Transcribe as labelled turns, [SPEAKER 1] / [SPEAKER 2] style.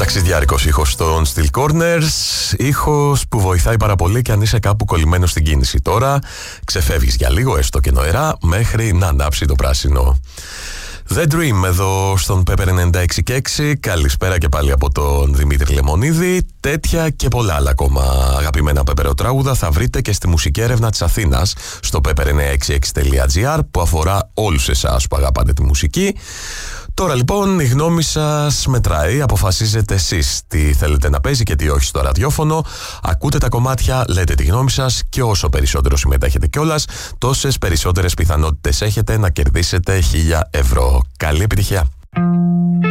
[SPEAKER 1] Ταξιδιάρικος ήχος των Steel Corners, ήχος που βοηθάει πάρα πολύ και αν είσαι κάπου κολλημένος στην κίνηση. Τώρα ξεφεύγεις για λίγο, έστω και νοερά, μέχρι να ανάψει το πράσινο. The Dream εδώ στον Pepper 96,6. Καλησπέρα και πάλι από τον Δημήτρη Λεμονίδη. Τέτοια και πολλά άλλα ακόμα αγαπημένα πεπεροτράγουδα θα βρείτε και στη μουσική έρευνα της Αθήνας στο pepper966.gr που αφορά όλους εσάς που αγαπάτε τη μουσική. Τώρα λοιπόν η γνώμη σας μετράει, αποφασίζετε εσείς τι θέλετε να παίζει και τι όχι στο ραδιόφωνο. Ακούτε τα κομμάτια, λέτε τη γνώμη σας και όσο περισσότερο συμμετέχετε κιόλας, τόσες περισσότερες πιθανότητες έχετε να κερδίσετε 1.000 ευρώ. Καλή επιτυχία!